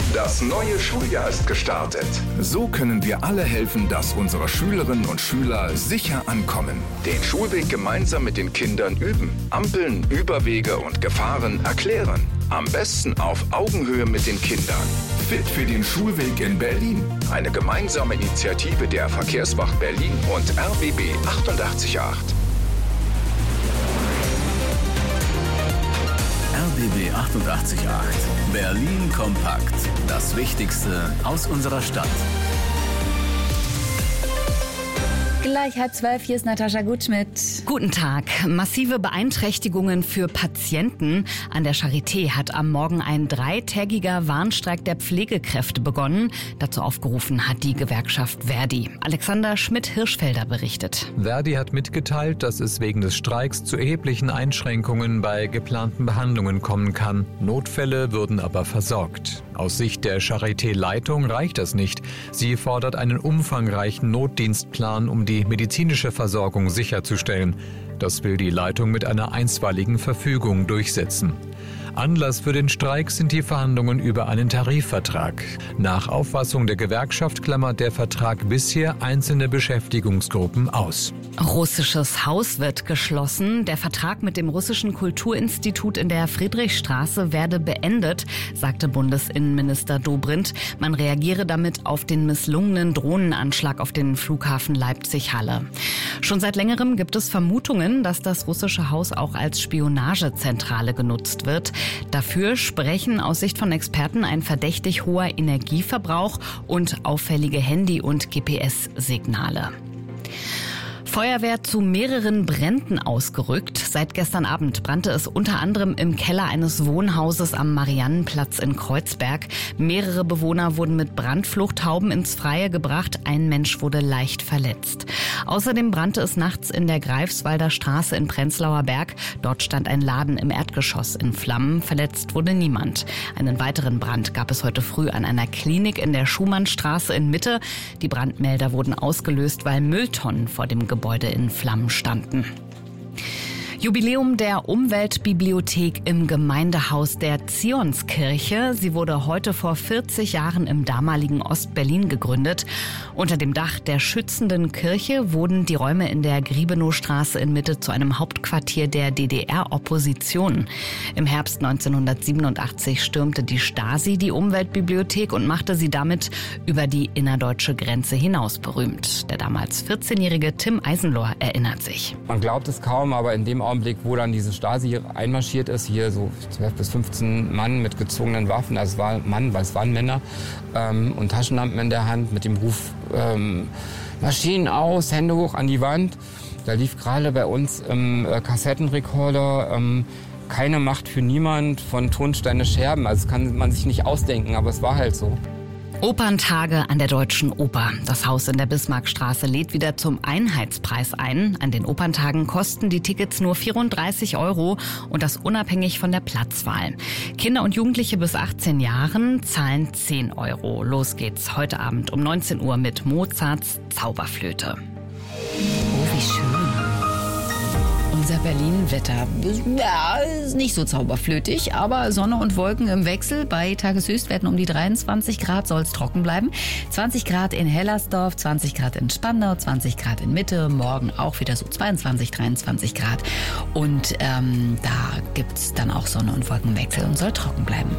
Das neue Schuljahr ist gestartet. So können wir alle helfen, dass unsere Schülerinnen und Schüler sicher ankommen. Den Schulweg gemeinsam mit den Kindern üben. Ampeln, Überwege und Gefahren erklären. Am besten auf Augenhöhe mit den Kindern. Fit für den Schulweg in Berlin. Eine gemeinsame Initiative der Verkehrswacht Berlin und RBB 88.8. RBB 88.8. Berlin kompakt. Das Wichtigste aus unserer Stadt. Gleich 11:30, hier ist Natascha Gutschmidt. Guten Tag. Massive Beeinträchtigungen für Patienten. An der Charité hat am Morgen ein 3-tägiger Warnstreik der Pflegekräfte begonnen. Dazu aufgerufen hat die Gewerkschaft Verdi. Alexander Schmidt-Hirschfelder berichtet. Verdi hat mitgeteilt, dass es wegen des Streiks zu erheblichen Einschränkungen bei geplanten Behandlungen kommen kann. Notfälle würden aber versorgt. Aus Sicht der Charité-Leitung reicht das nicht. Sie fordert einen umfangreichen Notdienstplan, um die medizinische Versorgung sicherzustellen. Das will die Leitung mit einer einstweiligen Verfügung durchsetzen. Anlass für den Streik sind die Verhandlungen über einen Tarifvertrag. Nach Auffassung der Gewerkschaft klammert der Vertrag bisher einzelne Beschäftigungsgruppen aus. Russisches Haus wird geschlossen. Der Vertrag mit dem Russischen Kulturinstitut in der Friedrichstraße werde beendet, sagte Bundesinnenminister Dobrindt. Man reagiere damit auf den misslungenen Drohnenanschlag auf den Flughafen Leipzig-Halle. Schon seit längerem gibt es Vermutungen, dass das russische Haus auch als Spionagezentrale genutzt wird. Dafür sprechen aus Sicht von Experten ein verdächtig hoher Energieverbrauch und auffällige Handy- und GPS-Signale. Feuerwehr zu mehreren Bränden ausgerückt. Seit gestern Abend brannte es unter anderem im Keller eines Wohnhauses am Mariannenplatz in Kreuzberg. Mehrere Bewohner wurden mit Brandfluchthauben ins Freie gebracht. Ein Mensch wurde leicht verletzt. Außerdem brannte es nachts in der Greifswalder Straße in Prenzlauer Berg. Dort stand ein Laden im Erdgeschoss in Flammen. Verletzt wurde niemand. Einen weiteren Brand gab es heute früh an einer Klinik in der Schumannstraße in Mitte. Die Brandmelder wurden ausgelöst, weil Mülltonnen vor dem Gebäude in Flammen standen. Jubiläum der Umweltbibliothek im Gemeindehaus der Zionskirche. Sie wurde heute vor 40 Jahren im damaligen Ostberlin gegründet. Unter dem Dach der schützenden Kirche wurden die Räume in der Griebenowstraße in Mitte zu einem Hauptquartier der DDR-Opposition. Im Herbst 1987 stürmte die Stasi die Umweltbibliothek und machte sie damit über die innerdeutsche Grenze hinaus berühmt. Der damals 14-jährige Tim Eisenlohr erinnert sich. Man glaubt es kaum, aber in dem Augenblick, wo dann diese Stasi einmarschiert ist, hier so 12 bis 15 Mann mit gezogenen Waffen, also es war Mann, weil es waren Männer, und Taschenlampen in der Hand mit dem Ruf Maschinen aus, Hände hoch an die Wand. Da lief gerade bei uns im Kassettenrekorder Keine Macht für niemand von Tonsteine Scherben. Also das kann man sich nicht ausdenken, aber es war halt so. Operntage an der Deutschen Oper. Das Haus in der Bismarckstraße lädt wieder zum Einheitspreis ein. An den Operntagen kosten die Tickets nur 34 € und das unabhängig von der Platzwahl. Kinder und Jugendliche bis 18 Jahren zahlen 10 €. Los geht's heute Abend um 19 Uhr mit Mozarts Zauberflöte. Oh, wie schön. Unser Berlin-Wetter, ja, ist nicht so zauberflötig, aber Sonne und Wolken im Wechsel. Bei Tageshöchstwerten um die 23 Grad soll es trocken bleiben. 20 Grad in Hellersdorf, 20 Grad in Spandau, 20 Grad in Mitte. Morgen auch wieder so 22, 23 Grad. Und da gibt's dann auch Sonne und Wolkenwechsel und soll trocken bleiben.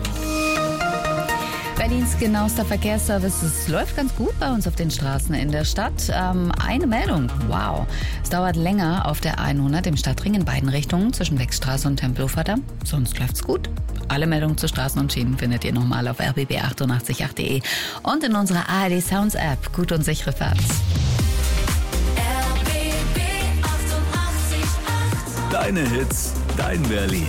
Berlins genauester Verkehrsservice. Es läuft ganz gut bei uns auf den Straßen in der Stadt. Eine Meldung. Wow. Es dauert länger auf der 100 im Stadtring in beiden Richtungen zwischen Wechstraße und Tempelhofer Damm. Sonst läuft's gut. Alle Meldungen zu Straßen und Schienen findet ihr nochmal auf rbb888.de und in unserer ARD Sounds App. Gut und sichere Fahrt. RBB 88.8. Deine Hits, dein Berlin.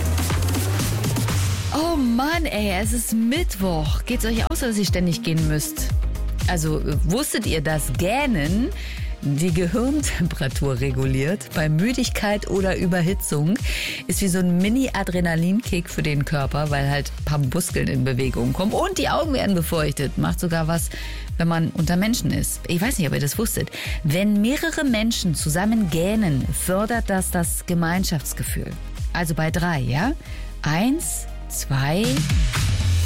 Oh Mann, ey, es ist Mittwoch. Geht's euch aus, dass ihr ständig gehen müsst? Also, wusstet ihr, dass Gähnen die Gehirntemperatur reguliert? Bei Müdigkeit oder Überhitzung ist wie so ein Mini-Adrenalinkick für den Körper, weil halt ein paar Muskeln in Bewegung kommen und die Augen werden befeuchtet. Macht sogar was, wenn man unter Menschen ist. Ich weiß nicht, ob ihr das wusstet. Wenn mehrere Menschen zusammen gähnen, fördert das Gemeinschaftsgefühl. Also bei 3, ja? 1, 2...